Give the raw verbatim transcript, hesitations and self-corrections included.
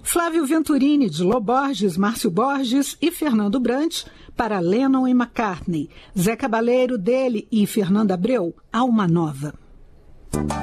Flávio Venturini, de Lô Borges, Márcio Borges e Fernando Brant, para Lennon e McCartney. Zé Cabaleiro, dele e Fernanda Abreu, Alma Nova.